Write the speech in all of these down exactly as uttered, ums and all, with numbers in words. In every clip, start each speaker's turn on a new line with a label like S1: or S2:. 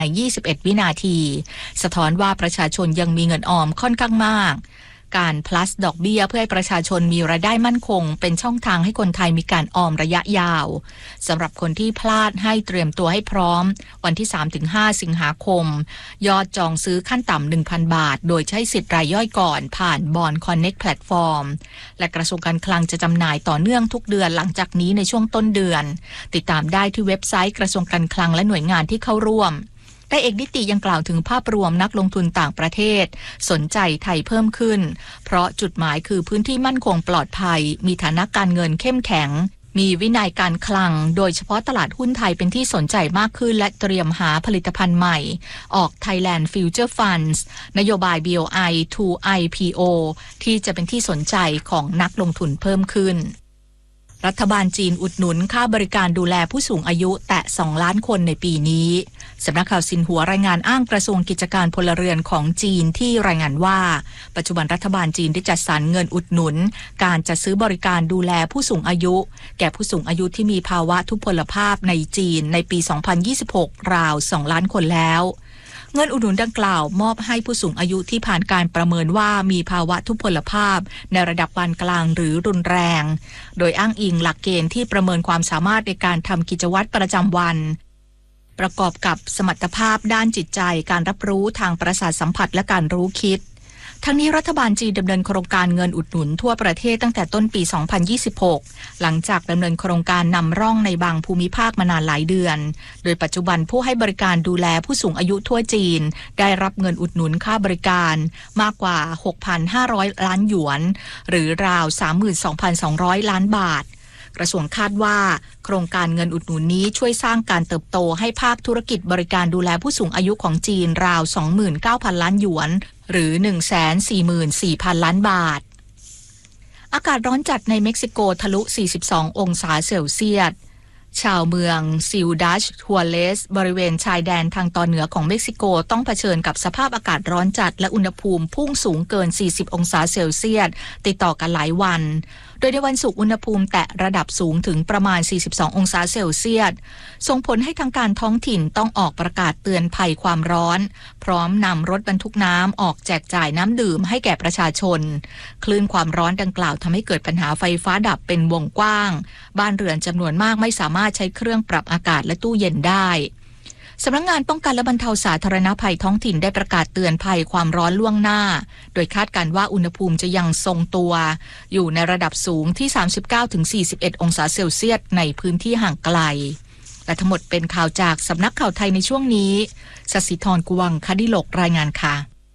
S1: ยี่สิบเอ็ดวินาทีสะท้อนว่าประชาชนยังมีเงินออมค่อนข้างมากการ plus ดอกเบี้ยเพื่อให้ประชาชนมีรายได้มั่นคงเป็นช่องทางให้คนไทยมีการออมระยะยาวสำหรับคนที่พลาดให้เตรียมตัวให้พร้อมวันที่ สามถึงห้า สิงหาคมยอดจองซื้อขั้นต่ำ หนึ่งพัน บาทโดยใช้สิทธิ์รายย่อยก่อนผ่าน Bond Connect Platform และกระทรวงการคลังจะจำหน่ายต่อเนื่องทุกเดือนหลังจากนี้ในช่วงต้นเดือนติดตามได้ที่เว็บไซต์กระทรวงการคลังและหน่วยงานที่เข้าร่วมแต่เอกนิติยังกล่าวถึงภาพรวมนักลงทุนต่างประเทศสนใจไทยเพิ่มขึ้นเพราะจุดหมายคือพื้นที่มั่นคงปลอดภัยมีฐานะการเงินเข้มแข็งมีวินัยการคลังโดยเฉพาะตลาดหุ้นไทยเป็นที่สนใจมากขึ้นและเตรียมหาผลิตภัณฑ์ใหม่ออก Thailand Future Funds นโยบาย บี โอ ไอ ทู ไอ พี โอ ที่จะเป็นที่สนใจของนักลงทุนเพิ่มขึ้นรัฐบาลจีนอุดหนุนค่าบริการดูแลผู้สูงอายุแตะสองล้านคนในปีนี้สำนักข่าวซินหัวรายงานอ้างกระทรวงกิจการพลเรือนของจีนที่รายงานว่าปัจจุบันรัฐบาลจีนได้จัดสรรเงินอุดหนุนการจัดซื้อบริการดูแลผู้สูงอายุแก่ผู้สูงอายุที่มีภาวะทุพพลภาพในจีนในปี สองพันยี่สิบหก ราว สองล้านคนแล้วเงินอุดหนุนดังกล่าวมอบให้ผู้สูงอายุที่ผ่านการประเมินว่ามีภาวะทุพพลภาพในระดับปานกลางหรือรุนแรงโดยอ้างอิงหลักเกณฑ์ที่ประเมินความสามารถในการทำกิจวัตรประจำวันประกอบกับสมรรถภาพด้านจิตใจการรับรู้ทางประสาทสัมผัสและการรู้คิดทั้งนี้รัฐบาลจีนดำเนินโครงการเงินอุดหนุนทั่วประเทศตั้งแต่ต้นปี สองพันยี่สิบหก หลังจากดำเนินโครงการนำร่องในบางภูมิภาคมานานหลายเดือนโดยปัจจุบันผู้ให้บริการดูแลผู้สูงอายุทั่วจีนได้รับเงินอุดหนุนค่าบริการมากกว่า หกพันห้าร้อย ล้านหยวนหรือราว สามหมื่นสองพันสองร้อย ล้านบาทกระทรวงคาดว่าโครงการเงินอุดหนุนนี้ช่วยสร้างการเติบโตให้ภาคธุรกิจบริการดูแลผู้สูงอายุของจีนราว สองหมื่นเก้าพัน ล้านหยวนหรือ หนึ่งแสนสี่หมื่นสี่พัน ล้านบาทอากาศร้อนจัดในเม็กซิโกทะลุสี่สิบสององศาเซลเซียสชาวเมืองซิลดัชทัวเลสบริเวณชายแดนทางตอนเหนือของเม็กซิโกต้องเผชิญกับสภาพอากาศร้อนจัดและอุณหภูมิพุ่งสูงเกินสี่สิบองศาเซลเซียสติดต่อกันหลายวันโดยในวันศุกร์อุณหภูมิแตะระดับสูงถึงประมาณสี่สิบสององศาเซลเซียสส่งผลให้ทางการท้องถิ่นต้องออกประกาศเตือนภัยความร้อนพร้อมนำรถบรรทุกน้ำออกแจกจ่ายน้ำดื่มให้แก่ประชาชนคลื่นความร้อนดังกล่าวทำให้เกิดปัญหาไฟฟ้าดับเป็นวงกว้างบ้านเรือนจำนวนมากไม่สามารถใช้เครื่องปรับอากาศและตู้เย็นได้สำนักงานป้องกันและบรรเทาสาธารณภัยท้องถิ่นได้ประกาศเตือนภัยความร้อนล่วงหน้าโดยคาดการณ์ว่าอุณหภูมิจะยังทรงตัวอยู่ในระดับสูงที่ สามสิบเก้าถึงสี่สิบเอ็ด องศาเซลเซียสในพื้นที่ห่างไกลและทั้งหมดเป็นข่าวจากสำนักข่าวไทยในช่วงนี้ศศิธร กุวังคดิโลกรายงานค่ะ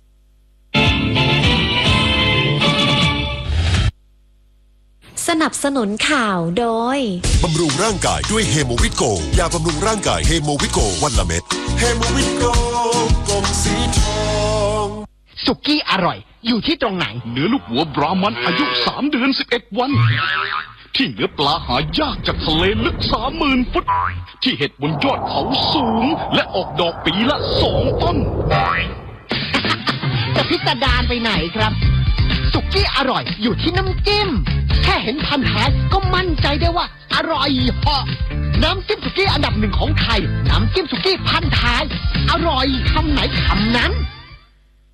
S2: สนับสนุนข่าวโดย
S3: บำรุงร่างกายด้วยเฮโมวิโกยาบำรุงร่างกายเฮโมวิโกวันละเม็ดเฮโมวิโกกลมสีทอง
S4: สุกี้อร่อยอยู่ที่ตรงไหนเนื้อลูกหัวบรามันอายุสามเดือนสิบเอ็ดวันที่เนื้อปลาหายากจากทะเลลึก สามหมื่น ฟุตที่เห็ดบนยอดเขาสูงและออกดอกปีละสองต้น
S5: จะพิสดารไปไหนครับสุกี้อร่อยอยู่ที่น้ำจิ้มแค่เห็นพันท้ายก็มั่นใจได้ว่าอร่อยเหาะน้ำจิ้มสุกี้อันดับหนึ่งของไทยน้ำจิ้มสุกี้พันท้ายอร่อยคำไหนคำนั้น